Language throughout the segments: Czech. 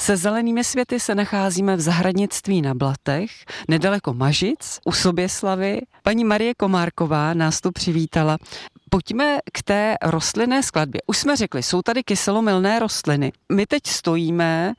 Se zelenými světy se nacházíme v zahradnictví na Blatech, nedaleko Mažic, u Soběslavy. Paní Marie Komárková nás tu přivítala. Pojďme k té rostlinné skladbě. Už jsme řekli, jsou tady kyselomylné rostliny. My teď stojíme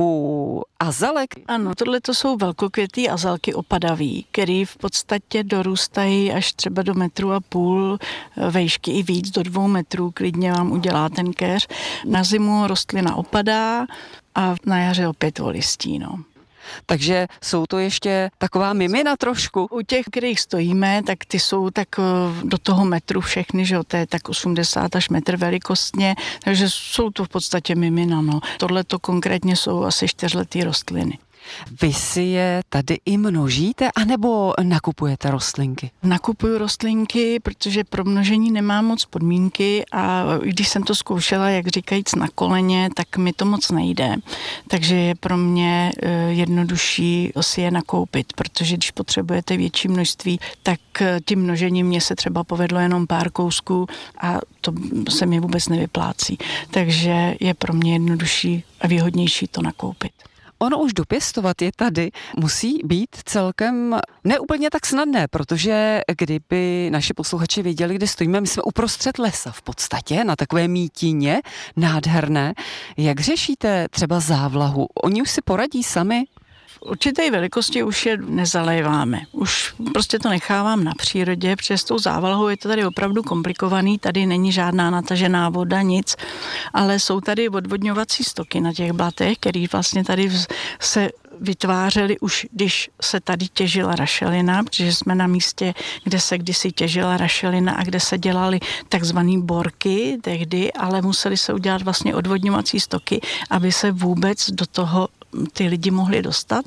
u azalek. Ano, tohle to jsou velkokvětý azalky opadaví, který v podstatě dorůstají až třeba do 1,5 metru vejšky i víc, do 2 metrů klidně vám udělá ten keř. Na zimu rostlina opadá a na jaře opět volistí, no. Takže jsou to ještě taková mimina trošku. U těch, kterých stojíme, tak ty jsou tak do toho metru všechny, že jo, to je tak 80 až metr velikostně, takže jsou to v podstatě mimina, no. Tohle to konkrétně jsou asi 4letý rostliny. Vy si je tady i množíte, anebo nakupujete rostlinky? Nakupuju rostlinky, protože pro množení nemám moc podmínky a když jsem to zkoušela, jak říkajíc, na koleně, tak mi to moc nejde. Takže je pro mě jednodušší si je nakoupit, protože když potřebujete větší množství, tak tím množením mně se třeba povedlo jenom pár kousků a to se mi vůbec nevyplácí. Takže je pro mě jednodušší a výhodnější to nakoupit. Ono už dopěstovat je tady musí být celkem neúplně tak snadné, protože kdyby naši posluchači věděli, kde stojíme, my jsme uprostřed lesa v podstatě, na takové mítině nádherné. Jak řešíte třeba závlahu? Oni už si poradí sami? V určité velikosti už je nezaléváme. Už prostě to nechávám na přírodě, protože s tou závlahou je to tady opravdu komplikovaný, tady není žádná natažená voda, nic, ale jsou tady odvodňovací stoky na těch blatech, který vlastně tady se vytvářely už, když se tady těžila rašelina, protože jsme na místě, kde se kdysi těžila rašelina a kde se dělaly takzvaný borky tehdy, ale museli se udělat vlastně odvodňovací stoky, aby se vůbec do toho ty lidi mohli dostat.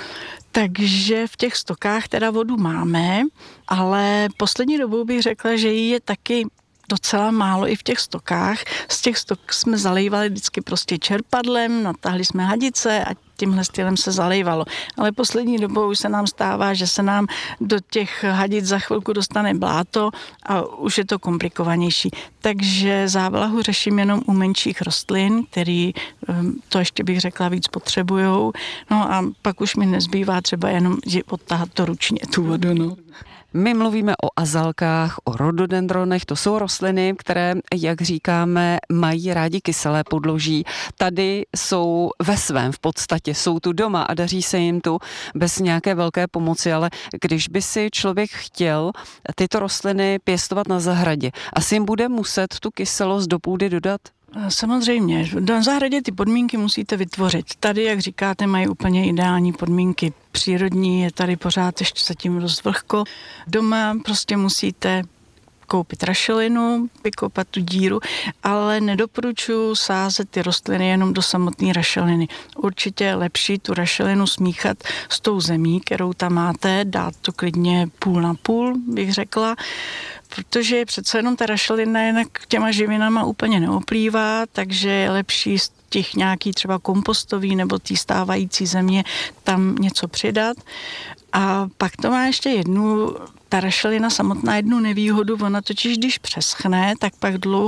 Takže v těch stokách teda vodu máme, ale poslední dobou bych řekla, že jí je taky docela málo i v těch stokách. Z těch stok jsme zalejvali vždycky prostě čerpadlem, natáhli jsme hadice a tímhle stylem se zalejvalo. Ale poslední dobou už se nám stává, že se nám do těch hadic za chvilku dostane bláto a už je to komplikovanější. Takže závlahu řeším jenom u menších rostlin, který to ještě bych řekla víc potřebujou. No a pak už mi nezbývá třeba jenom odtahat to ručně tu vodu. No. My mluvíme o azalkách, o rododendronech, to jsou rostliny, které, jak říkáme, mají rádi kyselé podloží. Tady jsou ve svém v podstatě, jsou tu doma a daří se jim tu bez nějaké velké pomoci, ale když by si člověk chtěl tyto rostliny pěstovat na zahradě, asi jim bude muset tu kyselost do půdy dodat? Samozřejmě. Na zahradě ty podmínky musíte vytvořit. Tady, jak říkáte, mají úplně ideální podmínky. Přírodní je tady pořád ještě zatím dost vlhko. Doma prostě musíte koupit rašelinu, vykopat tu díru, ale nedoporučuji sázet ty rostliny jenom do samotné rašeliny. Určitě je lepší tu rašelinu smíchat s tou zemí, kterou tam máte, dát to klidně půl na půl, bych řekla, protože přece jenom ta rašelina jinak těma živinama úplně neoplývá, takže je lepší z těch nějaký třeba kompostový nebo tý stávající země tam něco přidat. A pak to má ještě ta rašelina samotná jednu nevýhodu, ona totiž když přeschne, tak pak dlouho